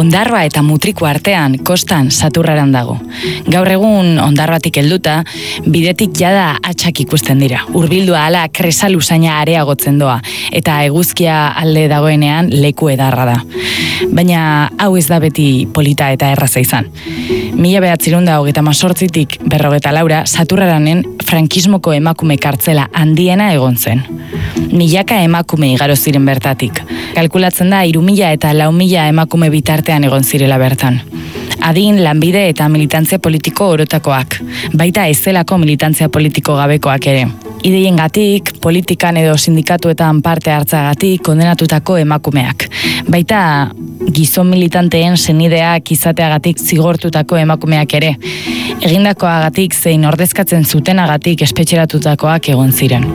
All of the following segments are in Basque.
Ondarroa eta Mutriku artean, kostan, Saturraran dago. Gaur egun Ondarroatik helduta, bidetik jada atxak ikusten dira. Hurbildua ala kresa luzaina areagotzen doa, eta eguzkia alde dagoenean leku edarra da. Baina hau ez da beti polita eta erraza izan. 1928tik 54, Saturraranen frankismoko emakume kartzela handiena egon zen. Milaka emakume igaro ziren bertatik. Kalkulatzen da 3.000 eta 4.000 emakume bitartean egon zirela bertan. Adin, lanbide eta militantzia politiko orotakoak, baita ezelako militantzia politiko gabekoak ere. Ideiengatik, politikan edo sindikatuetan parte hartzagatik kondenatutako emakumeak. Baita gizon militanteen senideak izateagatik zigortutako emakumeak ere. Egindakoagatik zein ordezkatzen zutenagatik espetxeratutakoak egon ziren.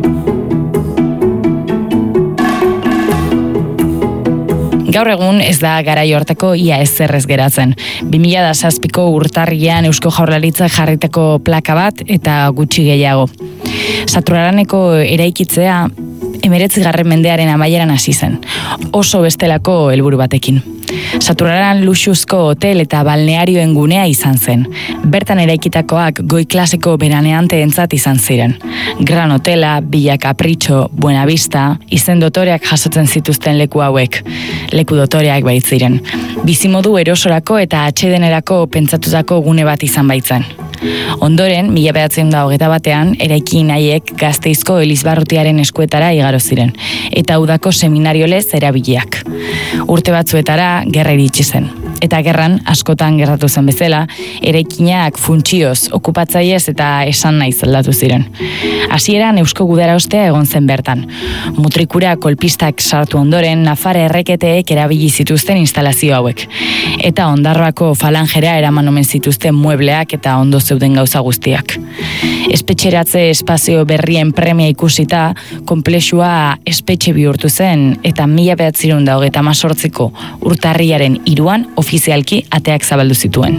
Gaur egun ez da garai hortako ia ezerrez geratzen. 2007ko urtarrilean Eusko Jaurlaritzak jarritako plaka bat eta gutxi gehiago. Saturraraneko eraikitzea 19. mendearen amaieran hasi zen, oso bestelako helburu batekin. Saturraran luxuzko hotel eta balnearioen gunea izan zen. Bertan eraikitakoak goi klaseko beraneanteentzat izan ziren. Gran Hotela, Villa Capricho, Buenavista, izen dotoreak jasotzen zituzten leku hauek. Leku dotoreak baitziren. Bizimodu erosorako eta atsedenerako pentsatutako gune bat izan baitzen. Ondoren, 1921, eraikin haiek Gasteizko Elizbarrutiaren eskuetara igaro ziren, eta udako seminario lez erabiliak. Urte batzuetara gerra iritsi zen. Eta gerran, askotan gertatu zen bezala, eraikinak funtzioz, okupatzaiez eta esan nahi aldatu ziren. Hasieran Eusko Gudarostea egon zen bertan. Mutrikura kolpistak sartu ondoren, Nafar erreketeek erabili zituzten instalazio hauek. Eta Ondarroako falangera eraman omen zituzten muebleak eta ondo zeuden gauza guztiak. Espetxeratze espazio berrien premia ikusita, konplexua espetxe bihurtu zen, eta 1928ko urtarriaren 3an ofizialki ateak zabaldu zituen.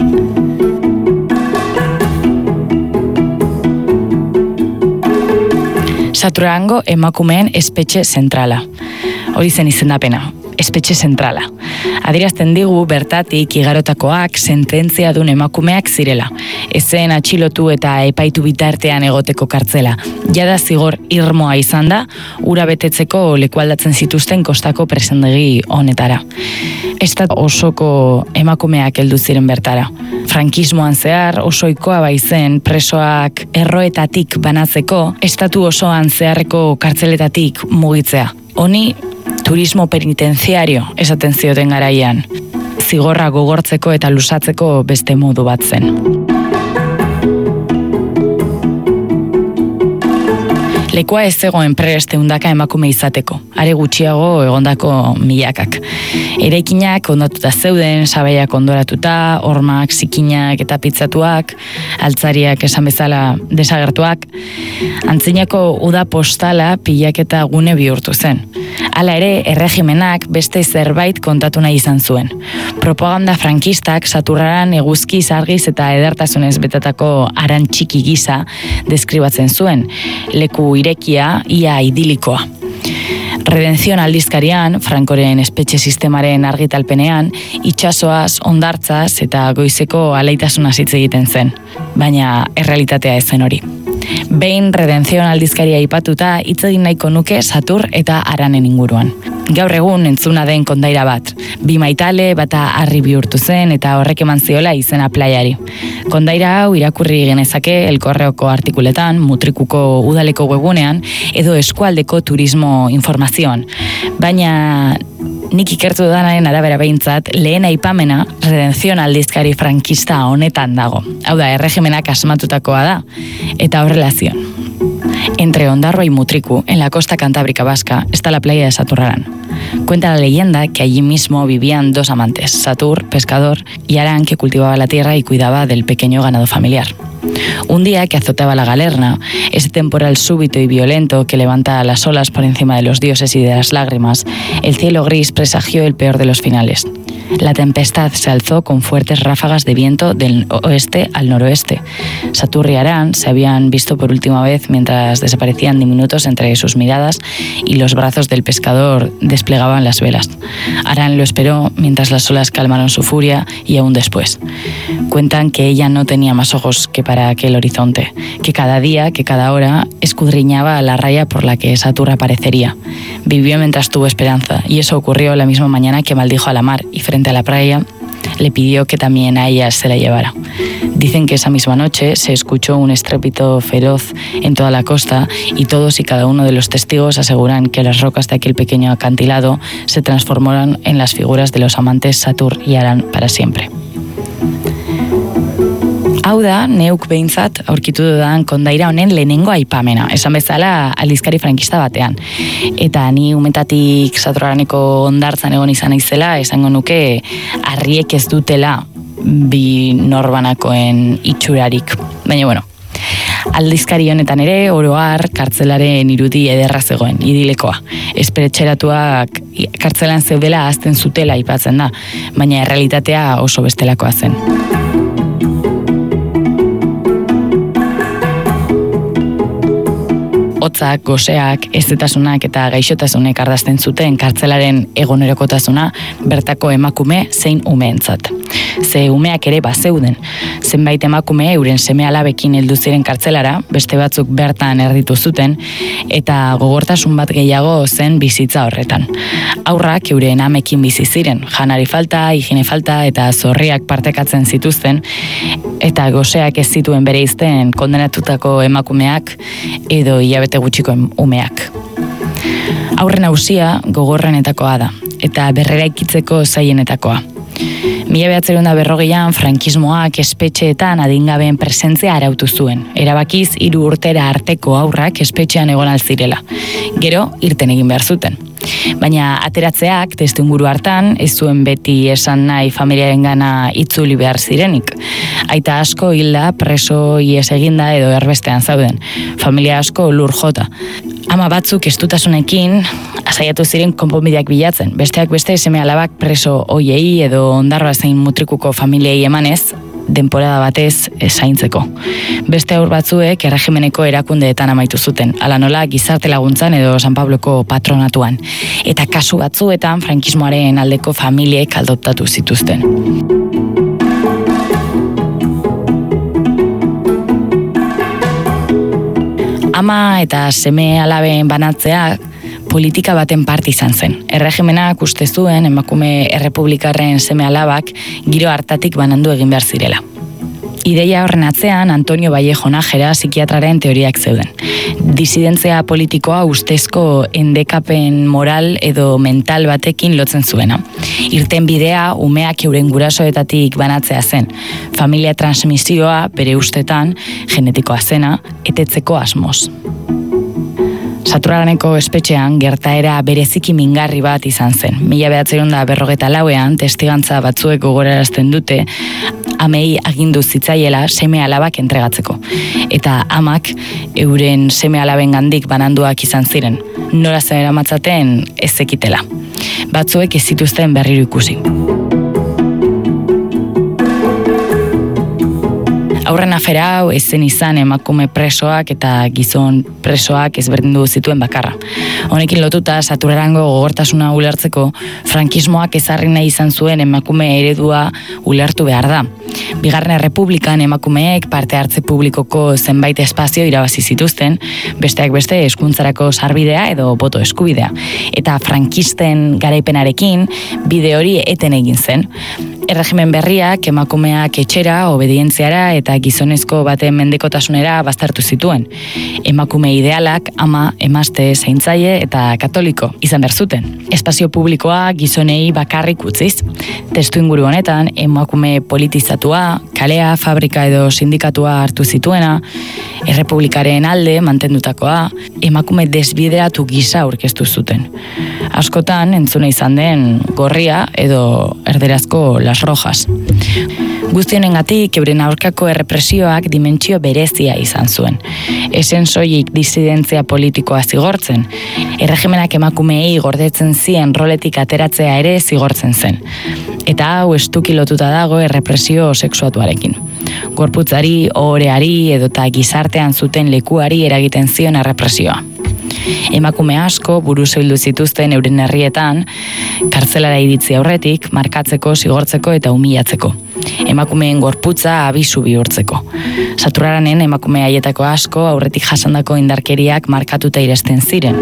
Saturrarango emakumeen espetxe zentrala. Hori zen izendapena. Espetxe zentrala. Adierazten digu bertatik igarotakoak sententziadun emakumeak zirela. Ezen atxilotu eta epaitu bitartean egoteko kartzela. Jada zigor irmoa izan da, ura betetzeko lekualdatzen zituzten kostako presendegi honetara. Estat osoko emakumeak heldu ziren bertara. Frankismoan zehar osoikoa baizen presoak erroetatik banatzeko, estatu osoan zeharreko kartzeletatik mugitzea. Honi turismo penitenziario esaten zioten garaian, zigorra gogortzeko eta lusatzeko beste modu bat zen. Lekua ez zegoen prest ehundaka emakume izateko, are gutxiago egondako milakak. Eraikinak ondatuta zeuden, sabaiak ondoratuta, hormak, zikinak eta pitzatuak, altzariak esan bezala desagertuak, antzinako uda postala pilaketa gune bihurtu zen. Hala ere, erregimenak beste zerbait kontatu nahi izan zuen. Propaganda frankistak Saturraran eguzki zargiz eta edertasunez betatako aran txiki gisa deskribatzen zuen, leku irekia, ia idilikoa. Redenzion aldizkarian, Frankoren espetxe sistemaren argitalpenean, itsasoaz, hondartzaz eta goizeko alaitasunaz hitz egiten zen, baina errealitatea ez zen hori. Behin Redenzion aldizkaria aipatuta hitz egin nahiko nuke Satur eta Aranen inguruan. Gaur egun entzuna den kondaira bat. 2 maitale bata harri bihurtu zen eta horrek eman ziola izena plaiari. Kondaira hau irakurri genezake El Correoko artikuletan, Mutrikuko udaleko webunean edo eskualdeko turismo informazioan. Baina nik ikertu danaren arabera behintzat, lehen aipamena Redenzion aldizkari frankista honetan dago. Hau da, erregimenak asmatutakoa da, eta horrela zion. Entre Ondarroa y Mutriku, en la costa cantábrica vasca, está la playa de Saturrarán. Cuenta la leyenda que allí mismo vivían 2 amantes, Satur, pescador, y Arán, que cultivaba la tierra y cuidaba del pequeño ganado familiar. Un día que azotaba la galerna, ese temporal súbito y violento que levanta las olas por encima de los dioses y de las lágrimas, el cielo gris presagió el peor de los finales. La tempestad se alzó con fuertes ráfagas de viento del oeste al noroeste. Saturn y Aran se habían visto por última vez mientras desaparecían diminutos entre sus miradas y los brazos del pescador desplegaban las velas. Aran lo esperó mientras las olas calmaron su furia y aún después. Cuentan que ella no tenía más ojos que para aquel horizonte, que cada día, que cada hora, escudriñaba la raya por la que Saturn aparecería. Vivió mientras tuvo esperanza, y eso ocurrió la misma mañana que maldijo a la mar y frente a la playa le pidió que también a ella se la llevara. Dicen que esa misma noche se escuchó un estrépito feroz en toda la costa y todos y cada uno de los testigos aseguran que las rocas de aquel pequeño acantilado se transformaron en las figuras de los amantes Saturn y Aran para siempre. Hau da, neuk behintzat aurkitu dudan kondaira honen lehenengo aipamena, esan bezala aldizkari frankista batean. Eta ni umetatik Saturraneko hondartzan egon izan naizela, esango nuke harriek ez dutela bi norbanakoen itxurarik. Baina bueno, aldizkari honetan ere, oro har, kartzelaren irudi ederra zegoen, idilekoa. Espetxeratuak kartzelan zeudela ahazten zutela aipatzen da, baina errealitatea oso bestelakoa zen. Hotzak, goseak, ezetasunak eta gaixotasunek ardazten zuten kartzelaren egunerokotasuna bertako emakume zein umeentzat. Ze umeak ere bazeuden. Zenbait emakume euren seme-alabekin heldu ziren kartzelara, beste batzuk bertan erditu zuten, eta gogortasun bat gehiago zen bizitza horretan. Haurrak euren amekin bizi ziren, janari falta, higiene falta eta zorriak partekatzen zituzten, eta goseak ez zituen bereizten kondenatutako emakumeak edo hilabete gutxiko umeak. Haurren ausia gogorrenetakoa da, eta berreraikitzeko zailenetakoa. 1940an frankismoak espetxeetan adingabeen presentzia arautu zuen. Erabakiz 3 urtera arteko haurrak espetxean egon alzirela. Gero, irten egin behar zuten. Baina ateratzeak testuinguru hartan ez zuen beti esan nahi familiarengana itzuli behar zirenik. Aita asko hilda, preso ihes eginda edo erbestean zauden. Familia asko lur jota. Ama batzuk estutasunekin saiatu ziren konponbideak bilatzen. Besteak beste seme-alabak preso hoiei edo ondarroa zein mutrikuko familiei emanez, denporada batez zaintzeko. Beste haur batzuek erregimeneko erakundeetan amaitu zuten, hala nola gizarte laguntzan edo San Pabloko patronatuan. Eta kasu batzuetan frankismoaren aldeko familiek adoptatu zituzten. Ama eta seme-alaben banatzea politika baten parte izan zen. Erregimenak uste zuen emakume errepublikarren seme-alabak giro hartatik banandu egin behar zirela. Ideia horren atzean Antonio Vallejo Nájera psikiatraren teoriak zeuden. Disidentzia politikoa ustezko endekapen moral edo mental batekin lotzen zuena. Irten bidea umeak euren gurasoetatik banatzea zen. Familia transmisioa bere ustetan genetikoa zena etetzeko asmoz. Saturraneko espetxean gertaera bereziki mingarri bat izan zen. 1954ean testigantza batzuek gogorarazten dute amei agindu zitzaiela seme-alabak entregatzeko. Eta amak euren seme-alabengandik bananduak izan ziren. Nora zeramatzaten ez zekitela. Batzuek ez zituzten berriro ikusi. Aurren afera hau ez zen izan emakume presoak eta gizon presoak ezberdindu zituen bakarra. Honekin lotuta Saturrango gogortasuna ulertzeko frankismoak ezarri nahi izan zuen emakume eredua ulertu behar da. Bigarren Errepublikan emakumeek parte hartze publikoko zenbait espazio irabazi zituzten, besteak beste hezkuntzarako sarbidea edo boto eskubidea. Eta frankisten garaipenarekin bide hori eten egin zen. Erregimen berriak emakumeak etxera, obedientziara eta gizonezko baten mendekotasunera baztertu zituen. Emakume idealak ama, emazte, zaintzaile eta katoliko izan behar zuten. Espazio publikoa gizonei bakarrik utziz. Testuinguru honetan emakume politizatua, kalea, fabrika edo sindikatua hartu zituena, errepublikaren alde mantendutakoa, emakume desbideratu gisa aurkeztu zuten. Askotan entzuna izan den gorria edo erderazko Las Rojas. Guzti honengatik euren aurkako errepresioak dimentsio berezia izan zuen. Esen soilik disidentzia politikoa zigortzen, erregimenak emakumeei gordetzen zien roletik ateratzea ere zigortzen zen. Eta hau estuki lotuta dago errepresio sexuatuarekin. Gorputzari, ohoreari edota gizartean zuten lekuari eragiten zion errepresioa. Emakume asko buruz hildu zituzten euren herrietan, kartzelara iritzi aurretik, markatzeko, zigortzeko eta humilatzeko. Emakumeen gorputza abisu bihurtzeko. Saturraranen emakume haietako asko aurretik jasandako indarkeriak markatuta iresten ziren.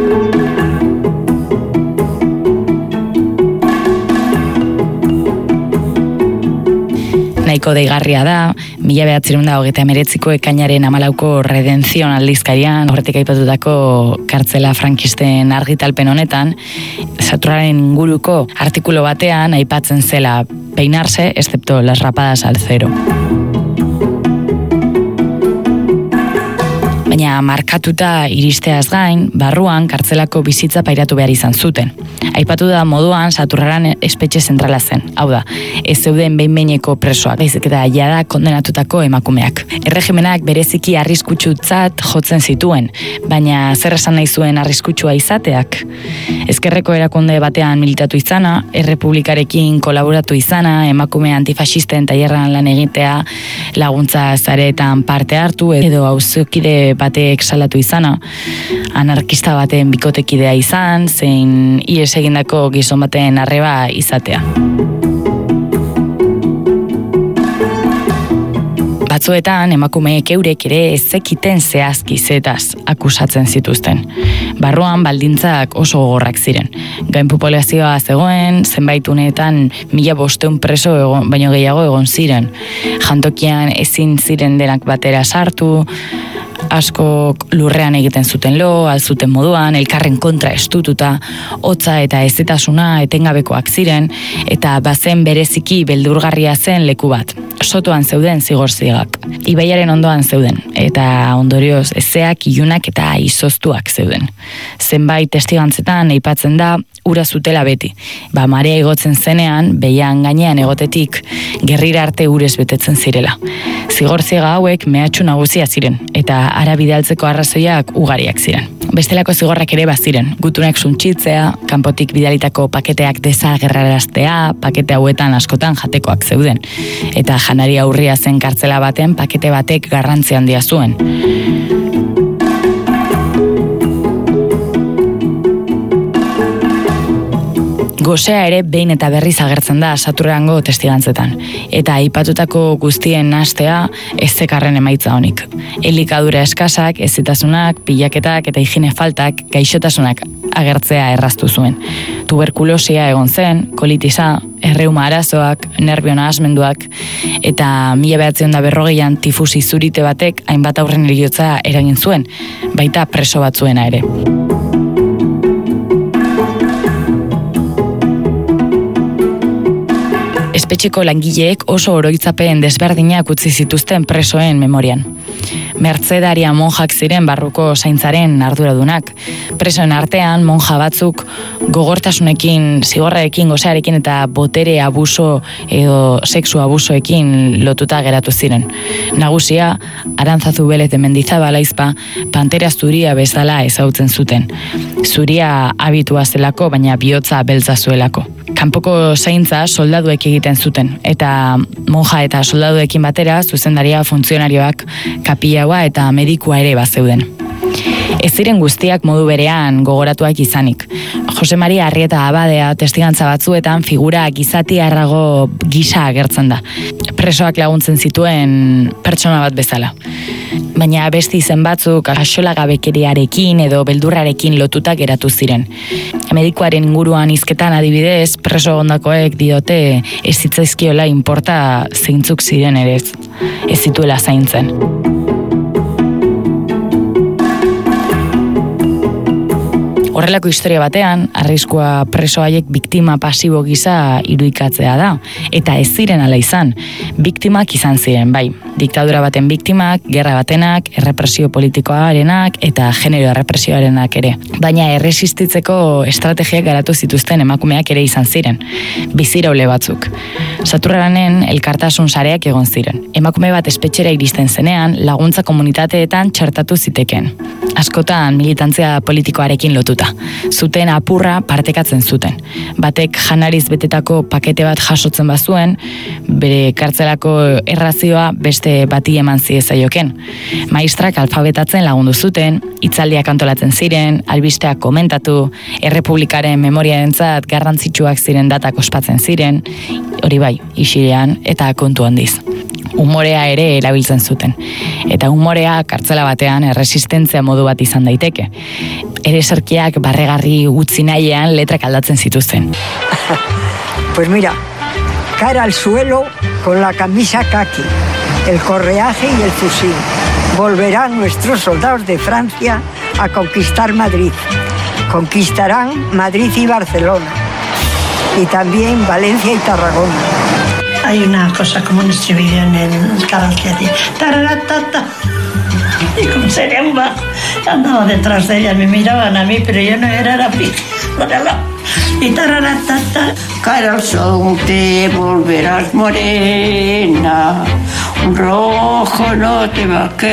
Nahiko deigarria da, 1929ko ekainaren 14ko Redenzion aldizkarian, horretik aipatutako kartzela frankisten argitalpen honetan, Saturraren inguruko artikulu batean aipatzen zela peinarse, excepto las rapadas al cero. Baina markatuta iristeaz gain, barruan kartzelako bizitza pairatu behar izan zuten. Aipatu da moduan Saturraran espetxe zentrala zen. Hau da, ez zeuden behin-behineko presoak, baizik eta jada kondenatutako emakumeak. Erregimenak bereziki arriskutsutzat jotzen zituen, baina zer esan nahi zuen arriskutsua izateak? Ezkerreko erakunde batean militatu izana, errepublikarekin kolaboratu izana, emakume antifasisten tailerran lan egitea, laguntza zaretan parte hartu edo auzokide batek salatu izana, anarkista baten bikotekidea izan, zein ihes egindako gizon baten arreba izatea. Batzuetan emakumeek eurek ere ez zekiten zehazki zetaz akusatzen zituzten. Barruan baldintzak oso gogorrak ziren. Gain populazioa zegoen, zenbait uneetan 1500 preso baino gehiago egon ziren. Jantokian ezin ziren denak batera sartu, asko lurrean egiten zuten lo, alzuten moduan, elkarren kontra estututa, hotza eta ezetasuna etengabekoak ziren, eta bazen bereziki beldurgarria zen leku bat. Sotoan zeuden zigorzigak. Ibaiaren ondoan zeuden, eta ondorioz ezeak, ilunak eta izoztuak zeuden. Zenbait testigantzetan aipatzen da, ura zutela beti. Marea igotzen zenean, behian gainean egotetik, gerrira arte urez betetzen zirela. Zigorziega hauek mehatxu nagusia ziren, eta ara bidaltzeko arrazoiak ugariak ziren. Bestelako zigorrak ere baziren, gutunak suntsitzea, kanpotik bidalitako paketeak desagerraraztea, pakete hauetan askotan jatekoak zeuden. Eta janari aurria zen kartzela baten pakete batek garrantzi handia zuen. Gosea ere behin eta berriz agertzen da Saturrango testigantzetan, eta aipatutako guztien nahastea ez zekarren emaitza honik. Elikadura eskasak, ezitasunak, pilaketak eta higiene faltak gaixotasunak agertzea erraztu zuen. Tuberkulosia egon zen, kolitisa, erreuma arazoak, nerbio nahasmenduak, eta 1940an tifusi zurite batek hainbat aurren heriotza eragin zuen, baita preso batzuena ere. Espetxeko langileek oso oroitzapen desberdinak utzi zituzten presoen memorian. Mertzedaria monjak ziren barruko zaintzaren arduradunak. Presoen artean monja batzuk gogortasunekin, zigorrarekin, gosearekin eta botere abuso edo sexu abusoekin lotuta geratu ziren. Nagusia, Arantzazu Belez de Mendizabal aizpa, Pantera zuria bezala ezagutzen zuten. Zuria abitua zelako, baina bihotza beltza zuelako. Kanpoko zaintza soldaduek egiten zuten, eta monja eta soldaduekin batera zuzendaria funtzionarioak, kapilaua eta medikua ere bazeuden. Ez ziren guztiak modu berean gogoratuak izanik. Jose Maria Arrieta Abadea testigantza batzuetan figura gizatiarrago gisa agertzen da. Presoak laguntzen zituen pertsona bat bezala. Baina beste izen batzuk axolagabekeriarekin edo beldurrarekin lotuta geratu ziren. Medikuaren inguruan hizketan adibidez, preso ondakoek diote ez zitzaizkiola inporta zeintzuk ziren ere ez zituela zaintzen. Horrelako historia batean, arriskua preso haiek biktima pasibo gisa irudikatzea da, eta ez ziren ala izan. Biktimak izan ziren, bai. Diktadura baten biktimak, gerra batenak, errepresio politikoarenak eta genero errepresioarenak ere. Baina erresistitzeko estrategiak garatu zituzten emakumeak ere izan ziren. Biziraule batzuk. Saturranen elkartasun sareak egon ziren. Emakume bat espetxera iristen zenean, laguntza komunitateetan txertatu ziteken. Askotan militantzia politikoarekin lotuta. Zuten apurra partekatzen zuten. Batek janariz betetako pakete bat jasotzen bazuen, bere kartzelako errazioa beste bati eman ziezaioken. Maistrak alfabetatzen lagundu zuten, hitzaldiak antolatzen ziren, albisteak komentatu, errepublikaren memoriarentzat garrantzitsuak ziren datak ospatzen ziren, hori bai, isilean eta kontu handiz. Umorea ere erabiltzen zuten. Eta umorea kartzela batean erresistentzia modu bat izan daiteke. Ereserkiak barregarri utzi nahian letrak aldatzen zituzten. Pues mira, cara al suelo con la camisa caqui, el correaje y el fusil. Volverán nuestros soldados de Francia a conquistar Madrid. Conquistarán Madrid y Barcelona. Y también Valencia y Tarragona. Hay una cosa como un estribillo en el canal que dice tararatata. Y como sería un bajo, andaba detrás de ella, me miraban a mí, pero yo no era la fija. Y tararatata. Cara al sol te volverás morena, un rojo no te va a quedar.